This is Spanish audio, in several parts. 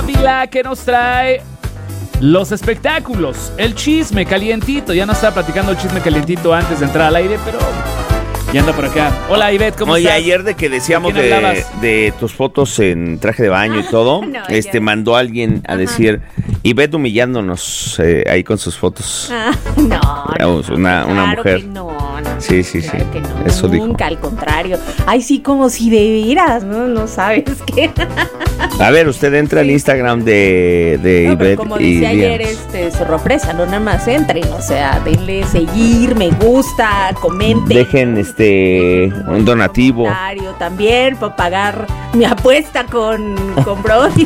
Ávila, que nos trae los espectáculos, el chisme calientito. Ya no estaba platicando el chisme calientito antes de entrar al aire, pero ya anda por acá. Hola, Ivette, ¿cómo estás? Oye, ayer de que decíamos de tus fotos en traje de baño y todo, no, mandó alguien a decir, Ivette humillándonos ahí con sus fotos. No, una claro mujer. Que no. Sí. Que no, eso nunca, dijo. al contrario. Ay, sí, como si de veras, no sabes qué. A ver, usted entra al Instagram de Ivette. Como decía ayer Sorpresa, no nada más entren, o sea, denle seguir, me gusta, comenten. Dejen un donativo. También para pagar mi apuesta con Brody.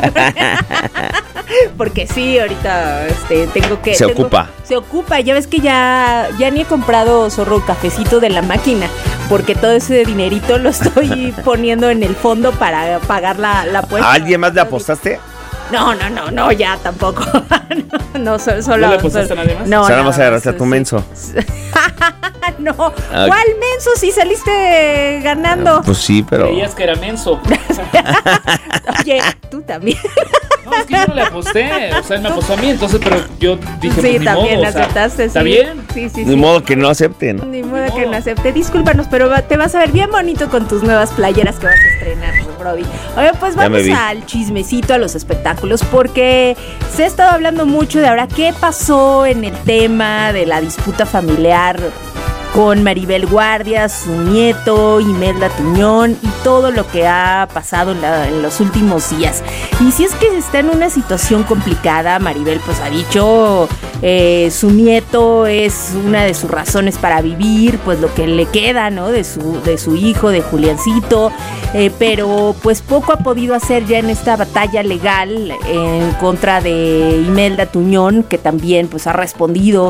Porque sí, ahorita tengo que... Se ocupa, ya ves que ya ni he comprado cafecito de la máquina, porque todo ese dinerito lo estoy poniendo en el fondo para pagar la apuesta. ¿A alguien más le apostaste? No, ya tampoco. No, solo. ¿No le apostaste a nadie más? No. O sea, nada más agarraste a tu menso. No. Okay. ¿Cuál menso si saliste ganando? Pues sí, pero... Creías que era menso. Oye, tú también. No, es que yo no le aposté. O sea, él me apostó a mí, entonces, pero yo dije, sí, pues ni también modo. Aceptaste, ¿Está sí. bien? Sí. Ni modo que no acepten. Ni modo que no acepte. Discúlpanos, pero te vas a ver bien bonito con tus nuevas playeras que vas a estrenar, Brody. Oye, pues vamos al chismecito, a los espectáculos, porque se ha estado hablando mucho de ahora qué pasó en el tema de la disputa familiar con Maribel Guardia, su nieto, Imelda Tuñón y todo lo que ha pasado en los últimos días. Y si es que está en una situación complicada, Maribel pues ha dicho, su nieto es una de sus razones para vivir, pues lo que le queda, ¿no? De su hijo, de Juliancito, pero pues poco ha podido hacer ya en esta batalla legal en contra de Imelda Tuñón, que también pues ha respondido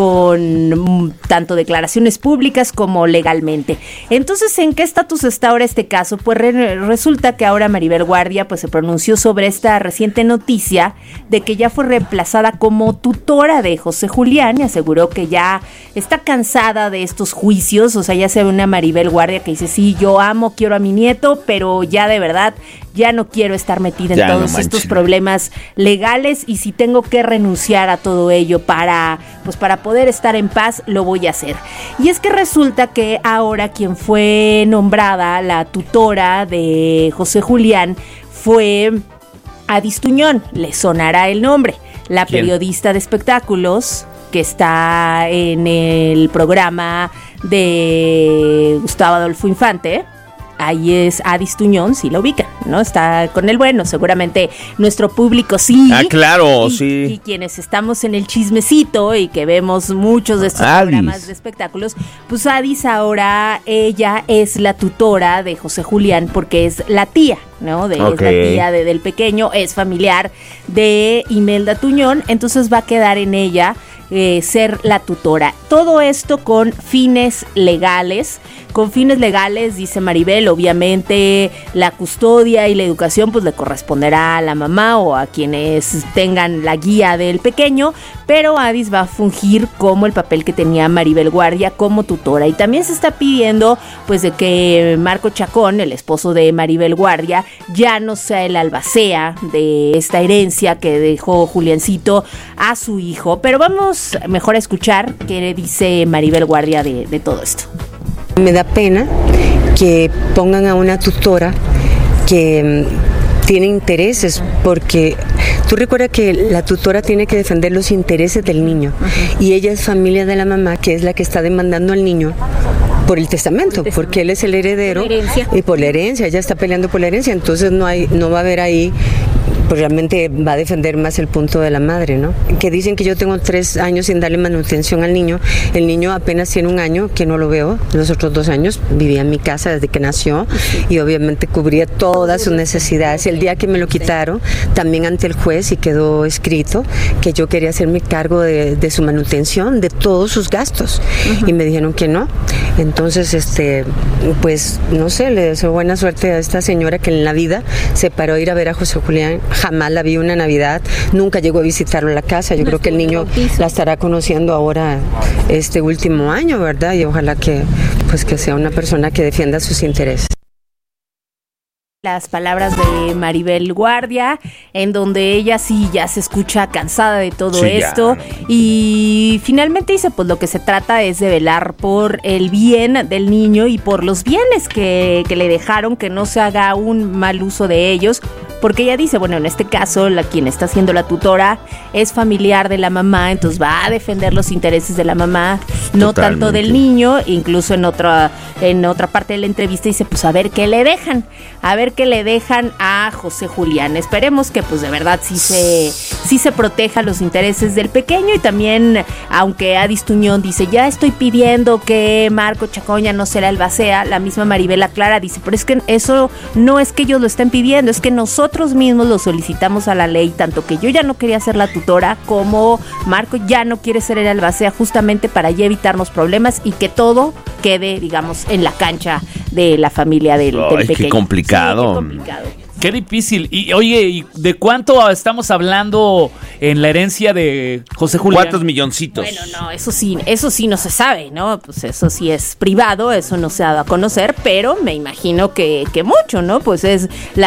con tanto declaraciones públicas como legalmente. Entonces, ¿en qué estatus está ahora este caso? Pues resulta que ahora Maribel Guardia pues se pronunció sobre esta reciente noticia de que ya fue reemplazada como tutora de José Julián y aseguró que ya está cansada de estos juicios. O sea, ya se ve una Maribel Guardia que dice, sí, yo quiero a mi nieto, pero ya de verdad ya no quiero estar metida en todos estos problemas legales, y si tengo que renunciar a todo ello para poder estar en paz, lo voy a hacer. Y es que resulta que ahora quien fue nombrada la tutora de José Julián fue Adis Tuñón, le sonará el nombre, la periodista de espectáculos que está en el programa de Gustavo Adolfo Infante. Ahí es Adis Tuñón, sí la ubican, ¿no? Está con el bueno, seguramente nuestro público sí. Ah, claro, sí. Y quienes estamos en el chismecito y que vemos muchos de estos programas de espectáculos, pues Adis ahora, ella es la tutora de José Julián porque es la tía, ¿no? Es la tía del pequeño, es familiar de Imelda Tuñón, entonces va a quedar en ella ser la tutora. Todo esto con fines legales. Con fines legales, dice Maribel, obviamente la custodia y la educación pues le corresponderá a la mamá o a quienes tengan la guía del pequeño, pero Adis va a fungir como el papel que tenía Maribel Guardia como tutora. Y también se está pidiendo pues de que Marco Chacón, el esposo de Maribel Guardia, ya no sea el albacea de esta herencia que dejó Juliancito a su hijo. Pero vamos mejor a escuchar qué dice Maribel Guardia de todo esto. Me da pena que pongan a una tutora que tiene intereses, porque tú recuerdas que la tutora tiene que defender los intereses del niño, y ella es familia de la mamá, que es la que está demandando al niño por el testamento, porque él es el heredero y por la herencia, ella está peleando por la herencia, entonces no va a haber ahí, pues realmente va a defender más el punto de la madre, ¿no? Que dicen que yo tengo 3 años sin darle manutención al niño. El niño apenas tiene 1 año que no lo veo. Los otros 2 años vivía en mi casa desde que nació y obviamente cubría todas sus necesidades. El día que me lo quitaron, también ante el juez, y quedó escrito que yo quería hacerme cargo de su manutención, de todos sus gastos. Y me dijeron que no. Entonces, pues, no sé, le deseo buena suerte a esta señora que en la vida se paró a ir a ver a José Julián. Jamás la vi una Navidad, nunca llegó a visitarlo a la casa. Yo creo que el niño la estará conociendo ahora este último año, ¿verdad? Y ojalá que sea una persona que defienda sus intereses. Las palabras de Maribel Guardia, en donde ella sí ya se escucha cansada de todo esto, y finalmente dice, pues lo que se trata es de velar por el bien del niño y por los bienes que le dejaron, que no se haga un mal uso de ellos, porque ella dice, bueno, en este caso, quien está siendo la tutora es familiar de la mamá, entonces va a defender los intereses de la mamá, no tanto del niño. Incluso en otra parte de la entrevista dice, pues a ver qué le dejan a José Julián. Esperemos que pues de verdad sí se proteja los intereses del pequeño, y también, aunque Adis Tuñón dice, ya estoy pidiendo que Marco Chacón ya no será albacea, la misma Maribel aclara, dice, pero es que eso no es que ellos lo estén pidiendo, es que nosotros mismos lo solicitamos a la ley, tanto que yo ya no quería ser la tutora como Marco ya no quiere ser el albacea, justamente para ya evitarnos problemas y que todo quede, digamos, en la cancha de la familia del pequeño. Qué complicado. Sí, qué complicado. Qué difícil. Y oye, ¿y de cuánto estamos hablando en la herencia de José Julián? ¿Cuántos milloncitos? Bueno, no, eso sí no se sabe, ¿no? Pues eso sí es privado, eso no se ha dado a conocer, pero me imagino que mucho, ¿no? Pues es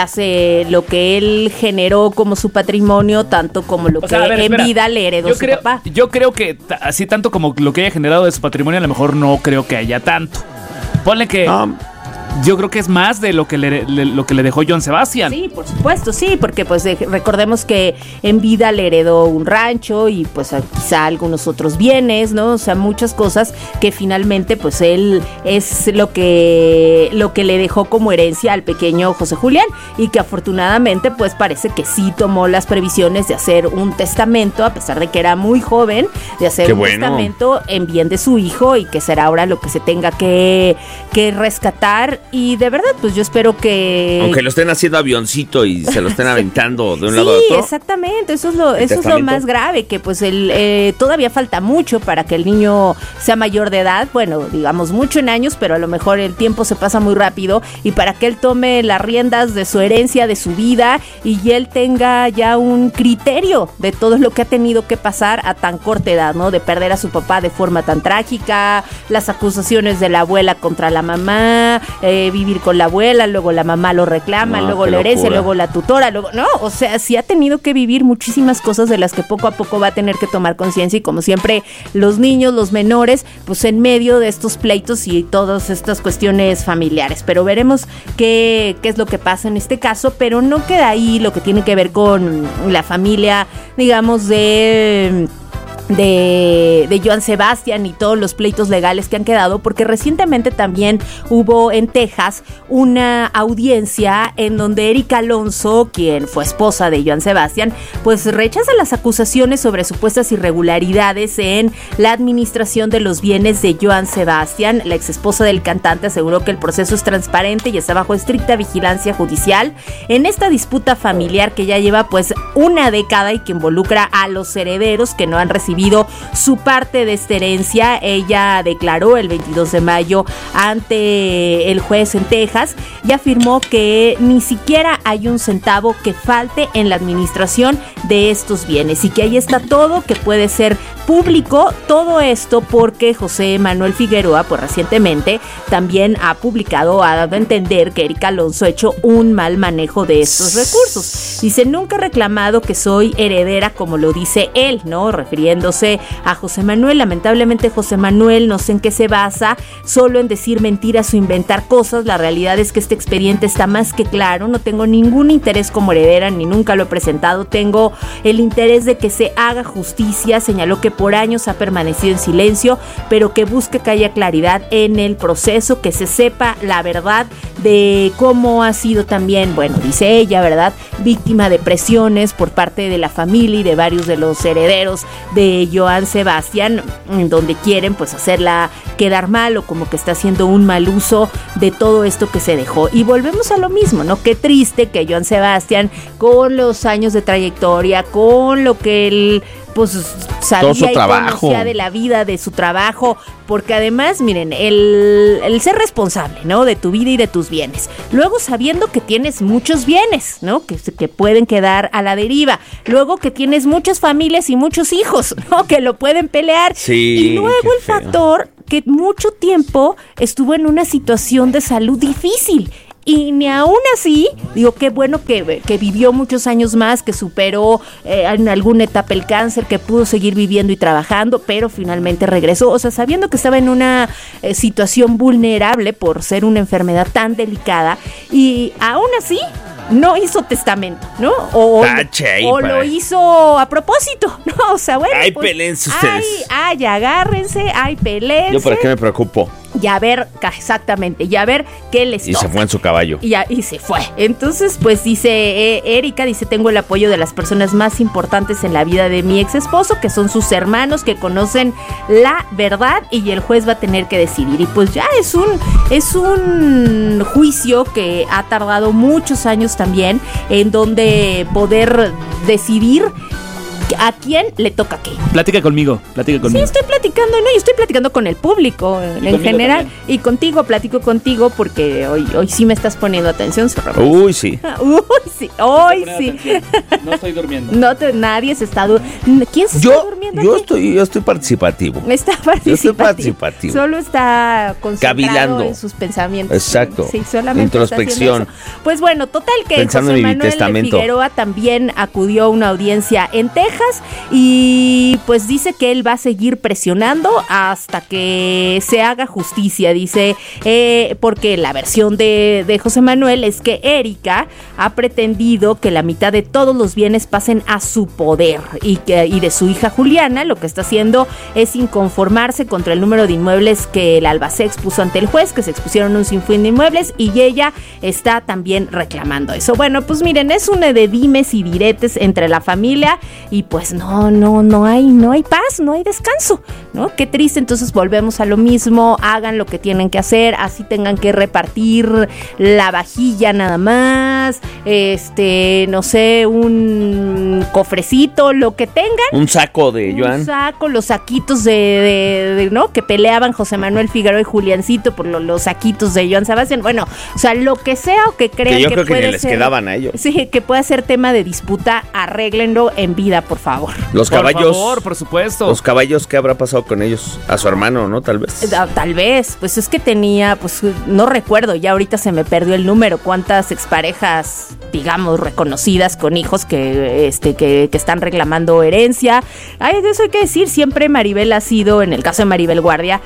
lo que él generó como su patrimonio, tanto como lo que en vida le heredó su papá. Yo creo que así tanto como lo que haya generado de su patrimonio, a lo mejor no creo que haya tanto. Ponle que... Yo creo que es más de lo que le dejó Joan Sebastián. Sí, por supuesto, sí, porque pues recordemos que en vida le heredó un rancho y pues quizá algunos otros bienes, ¿no? O sea, muchas cosas que finalmente pues él es lo que le dejó como herencia al pequeño José Julián, y que afortunadamente pues parece que sí tomó las previsiones de hacer un testamento, a pesar de que era muy joven, de hacer testamento en bien de su hijo, y que será ahora lo que se tenga que rescatar. Y de verdad, pues yo espero que... Aunque lo estén haciendo avioncito y se lo estén aventando de un lado a otro. Sí, exactamente, eso es lo más grave, que pues todavía falta mucho para que el niño sea mayor de edad, bueno, digamos mucho en años, pero a lo mejor el tiempo se pasa muy rápido, y para que él tome las riendas de su herencia, de su vida, y él tenga ya un criterio de todo lo que ha tenido que pasar a tan corta edad, ¿no? De perder a su papá de forma tan trágica, las acusaciones de la abuela contra la mamá, vivir con la abuela, luego la mamá lo reclama, luego la herencia, luego la tutora, luego, no, o sea, sí ha tenido que vivir muchísimas cosas de las que poco a poco va a tener que tomar conciencia, y como siempre, los niños, los menores, pues en medio de estos pleitos y todas estas cuestiones familiares, pero veremos qué es lo que pasa en este caso, pero no queda ahí lo que tiene que ver con la familia, digamos, de Joan Sebastián y todos los pleitos legales que han quedado, porque recientemente también hubo en Texas una audiencia en donde Erika Alonso, quien fue esposa de Joan Sebastián, pues rechaza las acusaciones sobre supuestas irregularidades en la administración de los bienes de Joan Sebastián. La exesposa del cantante aseguró que el proceso es transparente y está bajo estricta vigilancia judicial en esta disputa familiar que ya lleva pues una década y que involucra a los herederos que no han recibido su parte de esta herencia. Ella declaró el 22 de mayo ante el juez en Texas y afirmó que ni siquiera hay un centavo que falte en la administración de estos bienes, y que ahí está todo, que puede ser público. Todo esto porque José Manuel Figueroa pues recientemente también ha dado a entender que Erika Alonso ha hecho un mal manejo de estos recursos. Dice, nunca he reclamado que soy heredera, como lo dice él, ¿no? Refiriéndose a José Manuel. Lamentablemente José Manuel, no sé en qué se basa, solo en decir mentiras o inventar cosas. La realidad es que este expediente está más que claro. No tengo ningún interés como heredera, ni nunca lo he presentado. Tengo el interés de que se haga justicia. Señaló que por años ha permanecido en silencio, pero que busque que haya claridad en el proceso, que se sepa la verdad de cómo ha sido también, bueno, dice ella, ¿verdad?, víctima de presiones por parte de la familia y de varios de los herederos de Joan Sebastián, donde quieren pues hacerla quedar mal, o como que está haciendo un mal uso de todo esto que se dejó. Y volvemos a lo mismo, ¿no? Qué triste que Joan Sebastián, con los años de trayectoria, con lo que él pues sabía y conocía de la vida, de su trabajo, porque además, miren, el ser responsable, ¿no?, de tu vida y de tus bienes, luego sabiendo que tienes muchos bienes, ¿no?, que pueden quedar a la deriva, luego que tienes muchas familias y muchos hijos, ¿no?, que lo pueden pelear, sí, y luego el factor que mucho tiempo estuvo en una situación de salud difícil. y ni aún así, digo, qué bueno que vivió muchos años más, que superó en alguna etapa el cáncer, que pudo seguir viviendo y trabajando, pero finalmente regresó, o sea, sabiendo que estaba en una situación vulnerable por ser una enfermedad tan delicada, y aún así no hizo testamento, ¿no? O lo hizo a propósito, ¿no? O sea, bueno, pues, pelense ustedes. Agárrense, pelense. Yo por qué me preocupo. Y a ver, exactamente, y a ver qué les toca. Y se fue en su caballo. Y se fue. Entonces, pues dice Erika, tengo el apoyo de las personas más importantes en la vida de mi ex esposo, que son sus hermanos, que conocen la verdad, y el juez va a tener que decidir. Y pues ya es un juicio que ha tardado muchos años también, en donde poder decidir a quién le toca qué. Platica conmigo. Sí, estoy platicando, y estoy platicando con el público en general. También. Y contigo, platico contigo porque hoy sí me estás poniendo atención, Sorrapaz. Uy, sí. Hoy sí. No estoy durmiendo. Nadie se está durmiendo. ¿Quién se está durmiendo? Yo estoy participativo. Está participativo. Solo está concentrado en sus pensamientos. Exacto. Sí, solamente introspección. Pues bueno, total que pensando José en mi Manuel testamento. Figueroa también acudió a una audiencia en Texas, y pues dice que él va a seguir presionando hasta que se haga justicia, dice, porque la versión de José Manuel es que Erika ha pretendido que la mitad de todos los bienes pasen a su poder, y de su hija Juliana lo que está haciendo es inconformarse contra el número de inmuebles que el Albacex puso ante el juez, que se expusieron un sinfín de inmuebles, y ella está también reclamando eso. Bueno, pues miren, es una de dimes y diretes entre la familia, y pues no hay paz, no hay descanso, ¿no? Qué triste. Entonces volvemos a lo mismo, hagan lo que tienen que hacer, así tengan que repartir la vajilla nada más, no sé, un cofrecito, lo que tengan. Un saco de Joan. Un saco, los saquitos de ¿no? Que peleaban José Manuel Figueroa y Juliancito por los saquitos de Joan Sebastián. Bueno, o sea, lo que sea o que crean que yo creo que puede ni les quedaban a ellos. Sí, que pueda ser tema de disputa, arréglenlo en vida, por favor. Los caballos. Por favor, por supuesto. Los caballos, ¿qué habrá pasado con ellos? A su hermano, ¿no? Tal vez. Tal vez. Pues es que tenía, pues no recuerdo, ya ahorita se me perdió el número, cuántas exparejas, digamos, reconocidas con hijos que están reclamando herencia. Ay, de eso hay que decir, siempre Maribel ha sido, en el caso de Maribel Guardia,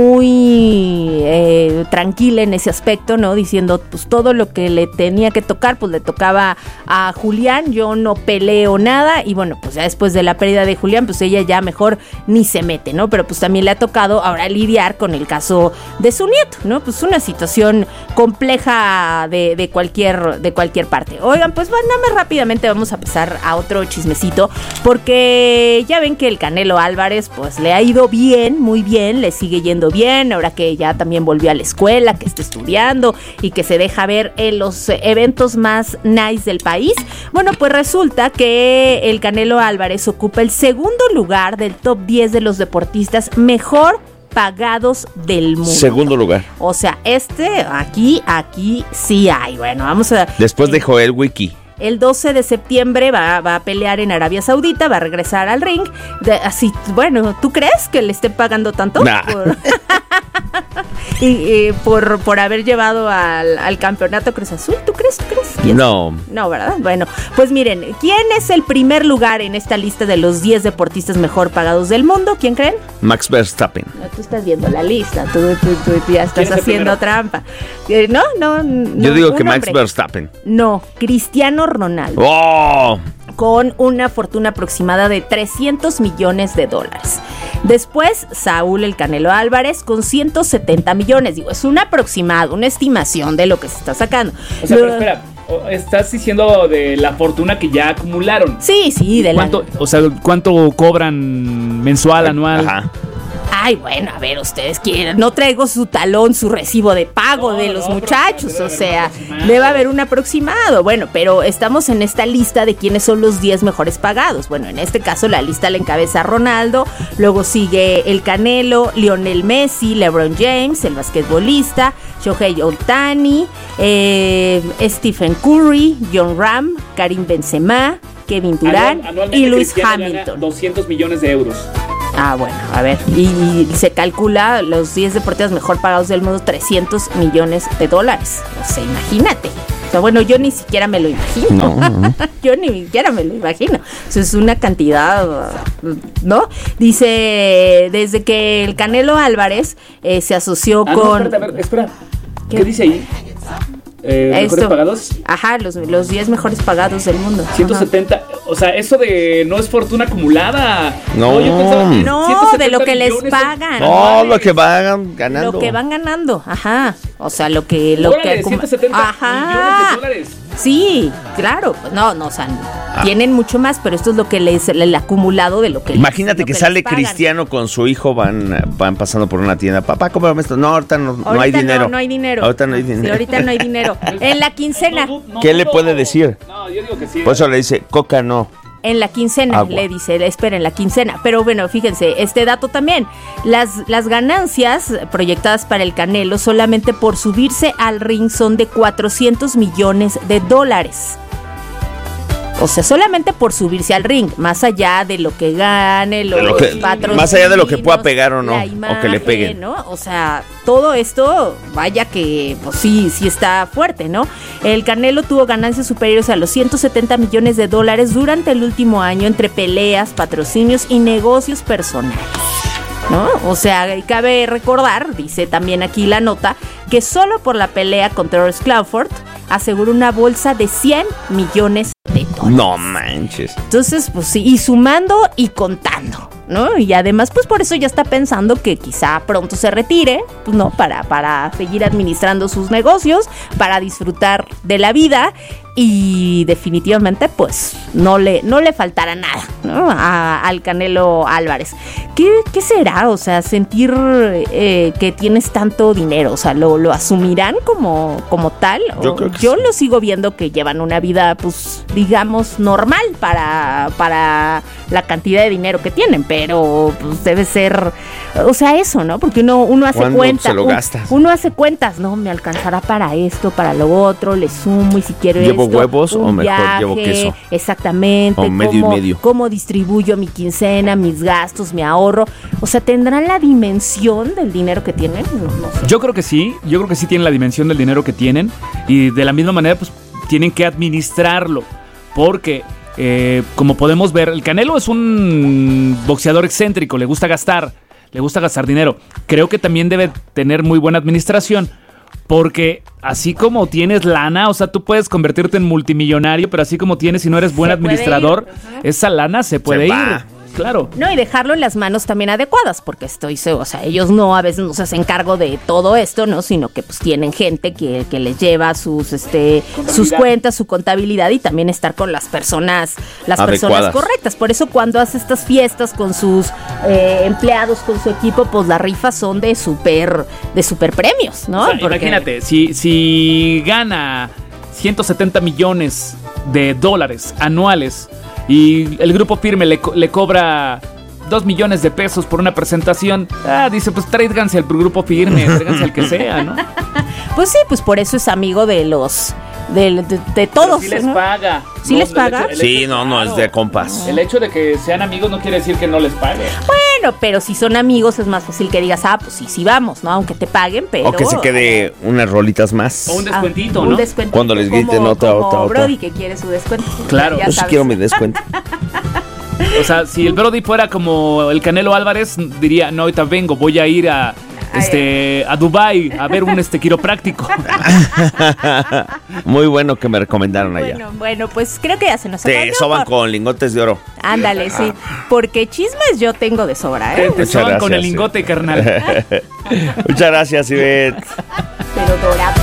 muy tranquila en ese aspecto, ¿no? Diciendo, pues todo lo que le tenía que tocar, pues le tocaba a Julián, yo no peleo nada, y bueno, pues ya después de la pérdida de Julián, pues ella ya mejor ni se mete, ¿no? Pero pues también le ha tocado ahora lidiar con el caso de su nieto, ¿no? Pues una situación compleja de cualquier parte. Oigan, pues nada más rápidamente vamos a pasar a otro chismecito, porque ya ven que el Canelo Álvarez pues le ha ido bien, muy bien, le sigue yendo bien, ahora que ya también volvió a la escuela, que está estudiando y que se deja ver en los eventos más nice del país. Bueno, pues resulta que el Canelo Álvarez ocupa el segundo lugar del top 10 de los deportistas mejor pagados del mundo. Segundo lugar. O sea, aquí sí hay. Bueno, vamos a... Después de Joel Wiki. El 12 de septiembre va a pelear en Arabia Saudita, va a regresar al ring. Así, bueno, ¿tú crees que le esté pagando tanto? Nah. Por haber llevado al campeonato Cruz Azul, ¿tú crees? No. No, ¿verdad? Bueno, pues miren, ¿quién es el primer lugar en esta lista de los 10 deportistas mejor pagados del mundo? ¿Quién creen? Max Verstappen. No, tú estás viendo la lista, tú ya estás haciendo trampa. No. Yo digo que Max Verstappen. No, Cristiano Ronaldo. ¡Oh! Con una fortuna aproximada de $300 millones. Después, Saúl el Canelo Álvarez con 170 millones. Digo, es un aproximado, una estimación de lo que se está sacando. O sea, pero espera, estás diciendo de la fortuna que ya acumularon. Sí, de ¿Cuánto, o sea, cuánto cobran mensual, anual? Ajá. Ay, bueno, a ver, ustedes quieren. No traigo su talón, su recibo de pago de los muchachos, o sea, debe haber un aproximado. Bueno, pero estamos en esta lista de quiénes son los 10 mejores pagados. Bueno, en este caso la lista la encabeza Ronaldo, luego sigue el Canelo, Lionel Messi, LeBron James, el basquetbolista, Shohei Ohtani, Stephen Curry, John Ram, Karim Benzema, Kevin Durant y Luis Hamilton. $200 millones. Bueno, a ver, y se calcula los 10 deportistas mejor pagados del mundo, $300 millones. O sea, imagínate. O sea, bueno, yo ni siquiera me lo imagino. No. Yo ni siquiera me lo imagino. O sea, es una cantidad, ¿no? Dice, desde que el Canelo Álvarez se asoció con... No, espera. ¿Qué dice ahí? ¿Mejores pagados? Ajá, los 10 mejores pagados del mundo. 170, ajá. O sea, eso de no es fortuna acumulada. No, yo pensaba que no, de lo que les pagan. No, lo que van ganando. Lo que van ganando, ajá. O sea, lo que 170 millones de dólares. Sí, claro. No, o sea, tienen mucho más, pero esto es lo que el acumulado de lo que imagínate que sale pagan. Cristiano con su hijo, van pasando por una tienda. Papá, cómprame esto. No, ahorita no hay dinero. No hay dinero. Ahorita no hay dinero. Sí, ahorita no hay dinero. En la quincena. ¿Qué le puede decir? No, yo digo que sí. Por eso le dice, Coca no. En la quincena, Agua. le dice, espera, en la quincena. Pero bueno, fíjense, este dato también. Las ganancias proyectadas para el Canelo solamente por subirse al ring son de $400 millones. O sea, solamente por subirse al ring, más allá de lo que gane, patrocinios, más allá de lo que pueda pegar o no, imagen, o que le peguen, ¿no? O sea, todo esto, vaya que, pues sí está fuerte, ¿no? El Canelo tuvo ganancias superiores a los $170 millones durante el último año entre peleas, patrocinios y negocios personales, ¿no? O sea, cabe recordar, dice también aquí la nota, que solo por la pelea contra Ross Crawford aseguró una bolsa de $100 millones. No manches. Entonces, pues sí, y sumando y contando, ¿no? Y además, pues por eso ya está pensando que quizá pronto se retire, pues no, para seguir administrando sus negocios, para disfrutar de la vida y definitivamente, pues no le faltará nada, ¿no? Al Canelo Álvarez. ¿Qué será? O sea, sentir que tienes tanto dinero, o sea, ¿lo asumirán como tal? Yo lo sigo viendo que llevan una vida, pues, digamos, normal para la cantidad de dinero que tienen, pero pues debe ser, o sea, eso, ¿no? Porque uno hace cuentas. Se lo gasta? Uno hace cuentas, ¿no? Me alcanzará para esto, para lo otro, le sumo y si quiero ¿Llevo esto, huevos o mejor viaje, llevo queso? Exactamente. O medio y medio. ¿Cómo distribuyo mi quincena, mis gastos, mi ahorro? O sea, ¿tendrán la dimensión del dinero que tienen? No sé. Yo creo que sí tienen la dimensión del dinero que tienen y de la misma manera, pues, tienen que administrarlo, porque como podemos ver, el Canelo es un boxeador excéntrico, le gusta gastar dinero. Creo que también debe tener muy buena administración, porque así como tienes lana, o sea, tú puedes convertirte en multimillonario, pero así como tienes, si no eres buen administrador, esa lana se puede ir. Claro. No, y dejarlo en las manos también adecuadas, porque o sea, ellos a veces no se hacen cargo de todo esto, ¿no? Sino que pues tienen gente que les lleva sus cuentas, su contabilidad y también estar con las personas correctas. Por eso cuando hace estas fiestas con sus empleados, con su equipo, pues las rifas son de super premios, ¿no? O sea, imagínate, si gana $170 millones anuales y el grupo firme le cobra $2 millones por una presentación, dice, pues tráiganse al grupo firme, tráiganse al que sea, ¿no? Pues sí, pues por eso es amigo de los de todos. Sí les paga. ¿Sí les paga? Sí, no, es de compas. El hecho de que sean amigos no quiere decir que no les pague. Bueno, pero si son amigos es más fácil que digas, pues sí vamos, ¿no? Aunque te paguen, pero... O que se quede unas rolitas más. O un descuentito, ¿no? Un descuentito. Cuando les griten otra. Brody que quiere su descuento. Claro. Yo sí quiero mi descuento. O sea, si el Brody fuera como el Canelo Álvarez, diría, no, ahorita vengo, voy a ir a Dubái a ver un quiropráctico. Muy bueno que me recomendaron allá. Bueno, pues creo que ya se nos acabó. Te soban con lingotes de oro. Ándale, sí. Porque chismes yo tengo de sobra, ¿eh? Te soban con el lingote, carnal. Muchas gracias, Ivette. Pero dorado.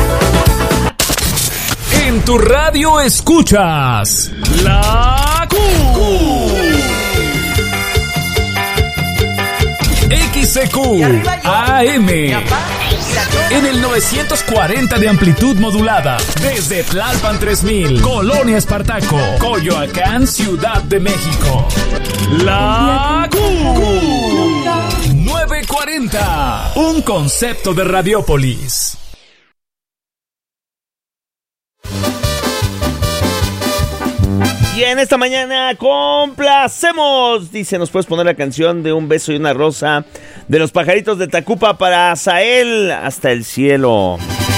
En tu radio escuchas La Q. XCQ AM en el 940 de amplitud modulada desde Tlalpan 3000, Colonia Espartaco, Coyoacán, Ciudad de México. La Q 940, un concepto de Radiópolis. Y en esta mañana complacemos. Dice, ¿nos puedes poner la canción de Un beso y una rosa de los Pajaritos de Tacuba para Asael hasta el cielo?